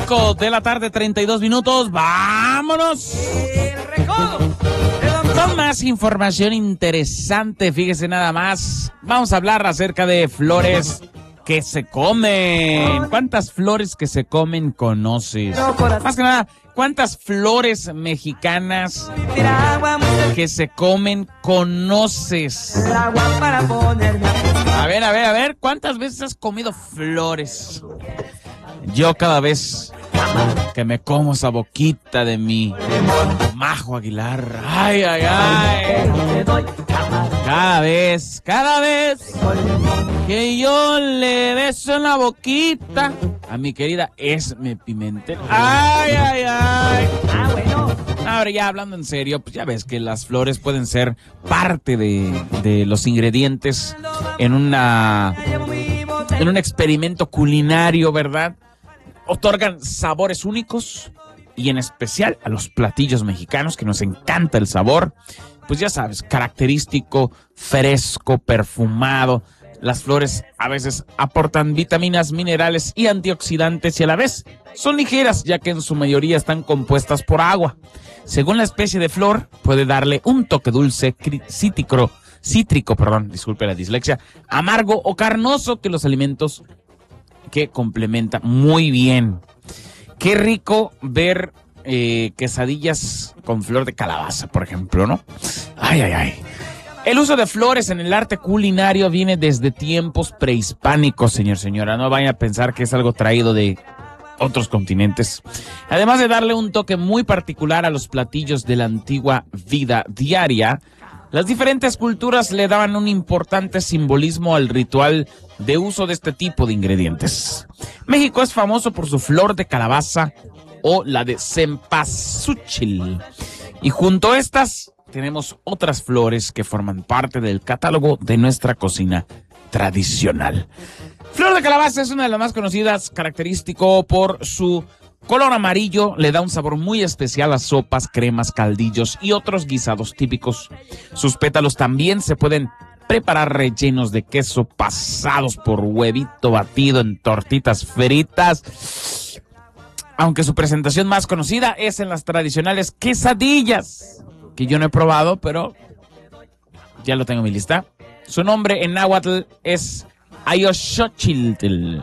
5 de la tarde, 32 minutos. ¡Vámonos! Con más información interesante, fíjese nada más. Vamos a hablar acerca de flores que se comen. ¿Cuántas flores que se comen conoces? Más que nada, ¿cuántas flores mexicanas que se comen conoces? A ver, ¿cuántas veces has comido flores? Yo cada vez que me como esa boquita de mi Majo Aguilar, ay, cada vez que yo le beso en la boquita a mi querida Esme Pimentel, Ahora ya hablando en serio, pues ya ves que las flores pueden ser parte de los ingredientes en un experimento culinario, ¿verdad? Otorgan sabores únicos y en especial a los platillos mexicanos, que nos encanta el sabor. Pues ya sabes, característico, fresco, perfumado. Las flores a veces aportan vitaminas, minerales y antioxidantes y a la vez son ligeras, ya que en su mayoría están compuestas por agua. Según la especie de flor, puede darle un toque dulce, cítrico, disculpe la dislexia, amargo o carnoso que los alimentos que complementa muy bien. Qué rico ver quesadillas con flor de calabaza, por ejemplo, ¿no? El uso de flores en el arte culinario viene desde tiempos prehispánicos, señora. No vayan a pensar que es algo traído de otros continentes. Además de darle un toque muy particular a los platillos de la antigua vida diaria, las diferentes culturas le daban un importante simbolismo al ritual de uso de este tipo de ingredientes. México es famoso por su flor de calabaza o la de cempasúchil. Y junto a estas tenemos otras flores que forman parte del catálogo de nuestra cocina tradicional. Flor de calabaza es una de las más conocidas, característico por su color amarillo, le da un sabor muy especial a sopas, cremas, caldillos y otros guisados típicos. Sus pétalos también se pueden preparar rellenos de queso, pasados por huevito batido en tortitas fritas. Aunque su presentación más conocida es en las tradicionales quesadillas, que yo no he probado, pero ya lo tengo en mi lista. Su nombre en náhuatl es Ayoxochitl.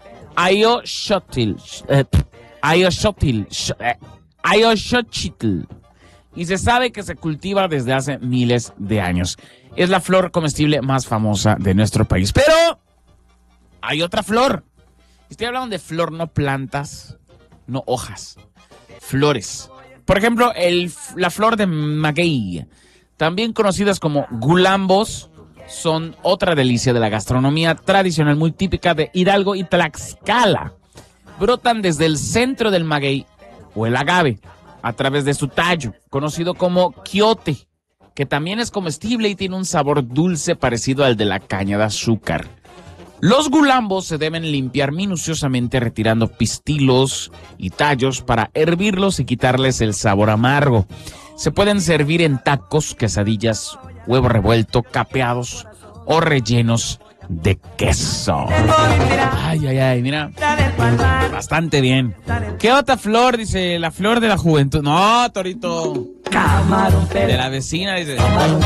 Y se sabe que se cultiva desde hace miles de años. Es la flor comestible más famosa de nuestro país. Pero hay otra flor. Estoy hablando de flor, no plantas, no hojas, flores. Por ejemplo, la flor de maguey, también conocidas como gulambos, son otra delicia de la gastronomía tradicional muy típica de Hidalgo y Tlaxcala. Brotan desde el centro del maguey o el agave a través de su tallo, conocido como quiote, que también es comestible y tiene un sabor dulce parecido al de la caña de azúcar. Los gulambos se deben limpiar minuciosamente retirando pistilos y tallos para hervirlos y quitarles el sabor amargo. Se pueden servir en tacos, quesadillas, huevo revuelto, capeados o rellenos de queso. Mira. Bastante bien. ¿Qué otra flor? Dice, la flor de la juventud. No, Torito. De la vecina, dice.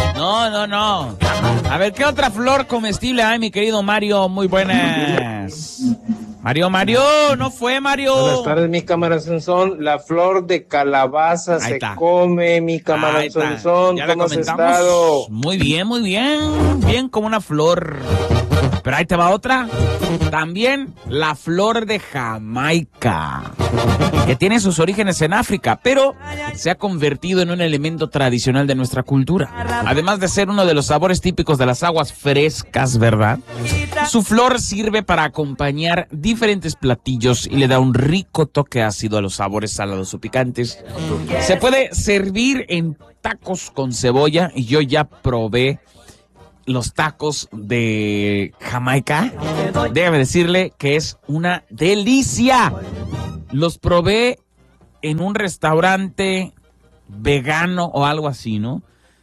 No. A ver, ¿qué otra flor comestible hay, mi querido Mario? Muy buenas. Mario, no fue Mario. Buenas tardes, mi cámara Sansón. La flor de calabaza ahí se está. Come, mi cámara Sansón. ¿Cómo has estado? Muy bien. Bien como una flor. Pero ahí te va otra. También la flor de Jamaica, que tiene sus orígenes en África, pero se ha convertido en un elemento tradicional de nuestra cultura. Además de ser uno de los sabores típicos de las aguas frescas, ¿verdad? Su flor sirve para acompañar diferentes platillos y le da un rico toque ácido a los sabores salados o picantes. Se puede servir en tacos con cebolla y yo ya probé los tacos de Jamaica. Déjame decirle que es una delicia. Los probé en un restaurante vegano o algo así, ¿no?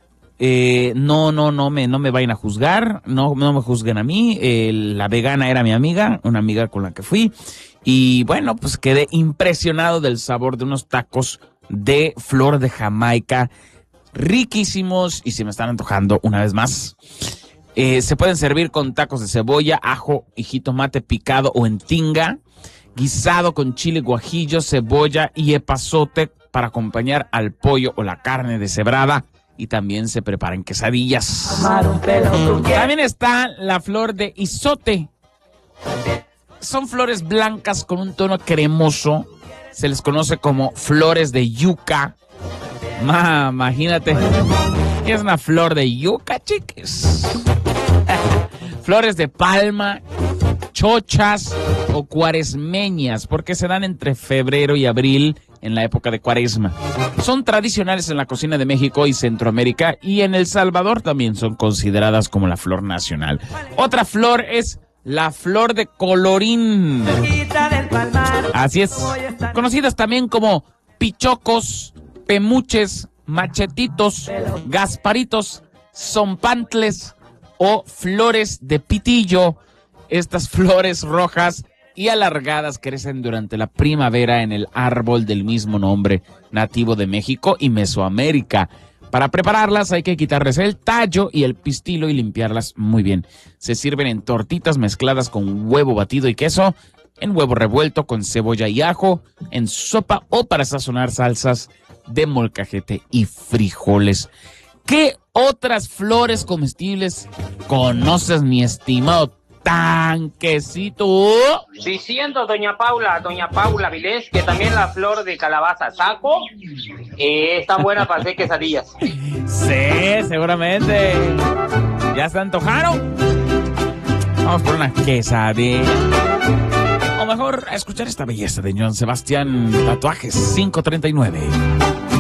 No me vayan a juzgar, no me juzguen a mí. La vegana era mi amiga, una amiga con la que fui. Y bueno, pues quedé impresionado del sabor de unos tacos de flor de Jamaica, riquísimos, y se me están antojando una vez más. Se pueden servir con tacos de cebolla, ajo y jitomate picado o en tinga, guisado con chile guajillo, cebolla y epazote para acompañar al pollo o la carne deshebrada, y también se preparan quesadillas. También está la flor de izote. Son flores blancas con un tono cremoso, se les conoce como flores de yuca. Imagínate, es una flor de yuca, chiques. Flores de palma, chochas o cuaresmeñas, porque se dan entre febrero y abril en la época de Cuaresma. Son tradicionales en la cocina de México y Centroamérica, y en El Salvador también son consideradas como la flor nacional. Otra flor es la flor de colorín. Así es, conocidas también como pichocos, pemuches, machetitos, gasparitos, zompantles o flores de pitillo. Estas flores rojas y alargadas crecen durante la primavera en el árbol del mismo nombre, nativo de México y Mesoamérica. Para prepararlas hay que quitarles el tallo y el pistilo y limpiarlas muy bien. Se sirven en tortitas mezcladas con huevo batido y queso, en huevo revuelto con cebolla y ajo, en sopa o para sazonar salsas de molcajete y frijoles. ¿Qué otras flores comestibles conoces, mi estimado tanquecito? Diciendo doña Paula Vilés, que también la flor de calabaza saco está buena para hacer quesadillas. Sí, seguramente. ¿Ya se antojaron? Vamos por una quesadilla. O mejor, a escuchar esta belleza de Joan Sebastián, Tatuajes 539.